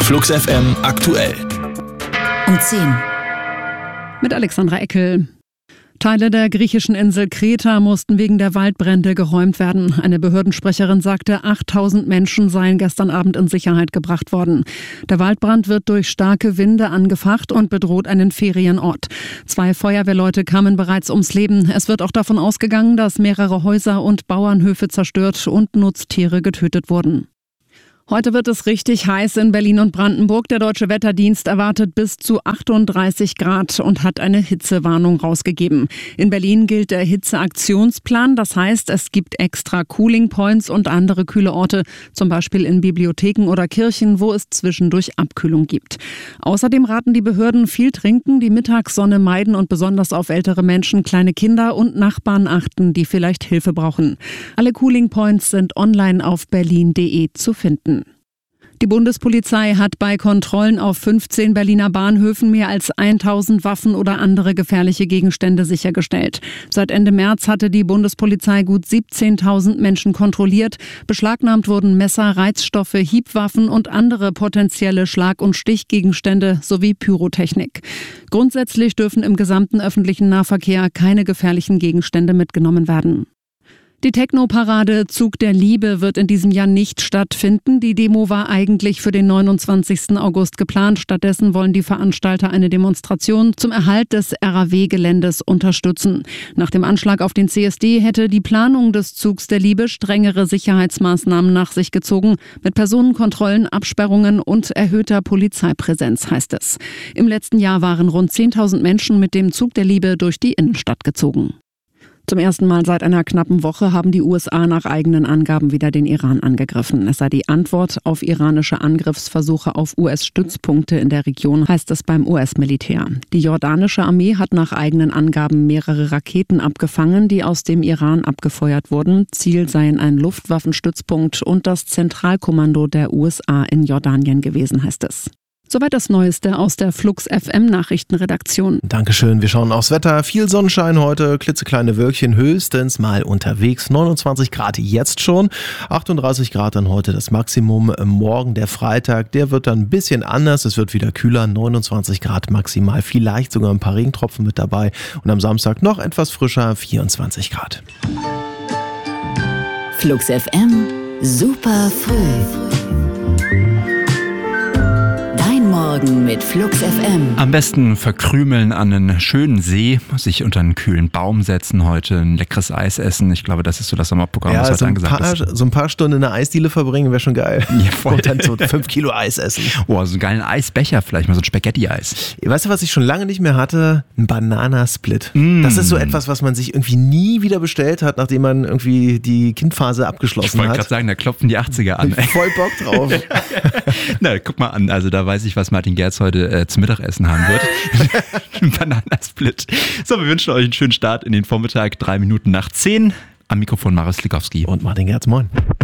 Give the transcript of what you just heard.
Flux FM aktuell. Um 10. Mit Alexandra Eckel. Teile der griechischen Insel Kreta mussten wegen der Waldbrände geräumt werden. Eine Behördensprecherin sagte, 8000 Menschen seien gestern Abend in Sicherheit gebracht worden. Der Waldbrand wird durch starke Winde angefacht und bedroht einen Ferienort. 2 Feuerwehrleute kamen bereits ums Leben. Es wird auch davon ausgegangen, dass mehrere Häuser und Bauernhöfe zerstört und Nutztiere getötet wurden. Heute wird es richtig heiß in Berlin und Brandenburg. Der Deutsche Wetterdienst erwartet bis zu 38 Grad und hat eine Hitzewarnung rausgegeben. In Berlin gilt der Hitzeaktionsplan. Das heißt, es gibt extra Cooling Points und andere kühle Orte, zum Beispiel in Bibliotheken oder Kirchen, wo es zwischendurch Abkühlung gibt. Außerdem raten die Behörden, viel trinken, die Mittagssonne meiden und besonders auf ältere Menschen, kleine Kinder und Nachbarn achten, die vielleicht Hilfe brauchen. Alle Cooling Points sind online auf berlin.de zu finden. Die Bundespolizei hat bei Kontrollen auf 15 Berliner Bahnhöfen mehr als 1000 Waffen oder andere gefährliche Gegenstände sichergestellt. Seit Ende März hatte die Bundespolizei gut 17.000 Menschen kontrolliert. Beschlagnahmt wurden Messer, Reizstoffe, Hiebwaffen und andere potenzielle Schlag- und Stichgegenstände sowie Pyrotechnik. Grundsätzlich dürfen im gesamten öffentlichen Nahverkehr keine gefährlichen Gegenstände mitgenommen werden. Die Techno-Parade Zug der Liebe wird in diesem Jahr nicht stattfinden. Die Demo war eigentlich für den 29. August geplant. Stattdessen wollen die Veranstalter eine Demonstration zum Erhalt des RAW-Geländes unterstützen. Nach dem Anschlag auf den CSD hätte die Planung des Zugs der Liebe strengere Sicherheitsmaßnahmen nach sich gezogen, mit Personenkontrollen, Absperrungen und erhöhter Polizeipräsenz, heißt es. Im letzten Jahr waren rund 10.000 Menschen mit dem Zug der Liebe durch die Innenstadt gezogen. Zum ersten Mal seit einer knappen Woche haben die USA nach eigenen Angaben wieder den Iran angegriffen. Es sei die Antwort auf iranische Angriffsversuche auf US-Stützpunkte in der Region, heißt es beim US-Militär. Die jordanische Armee hat nach eigenen Angaben mehrere Raketen abgefangen, die aus dem Iran abgefeuert wurden. Ziel seien ein Luftwaffenstützpunkt und das Zentralkommando der USA in Jordanien gewesen, heißt es. Soweit das Neueste aus der Flux FM Nachrichtenredaktion. Dankeschön, wir schauen aufs Wetter. Viel Sonnenschein heute, klitzekleine Wölkchen höchstens mal unterwegs. 29 Grad jetzt schon, 38 Grad dann heute das Maximum. Morgen der Freitag, der wird dann ein bisschen anders. Es wird wieder kühler, 29 Grad maximal, vielleicht sogar ein paar Regentropfen mit dabei. Und am Samstag noch etwas frischer, 24 Grad. Flux FM, super früh. Morgen mit Flux FM. Am besten verkrümeln an einen schönen See, sich unter einen kühlen Baum setzen heute, ein leckeres Eis essen. Ich glaube, das ist so das Sommerprogramm, was heute angesagt ist. So ein paar Stunden in der Eisdiele verbringen wäre schon geil. Ja, voll. Und dann so 5 Kilo Eis essen. Oh, so einen geilen Eisbecher vielleicht, mal so ein Spaghetti-Eis. Weißt du, was ich schon lange nicht mehr hatte? Ein Bananasplit. Das ist so etwas, was man sich irgendwie nie wieder bestellt hat, nachdem man irgendwie die Kindphase abgeschlossen hat. Ich wollte gerade sagen, da klopfen die 80er an. Voll Bock drauf. Na, guck mal an, also da weiß ich, was Martin Gerz heute zum Mittagessen haben wird. Ein Bananasplit. So, wir wünschen euch einen schönen Start in den Vormittag, 3 Minuten nach 10. Am Mikrofon Marius Likowski. Und Martin Gerz, moin.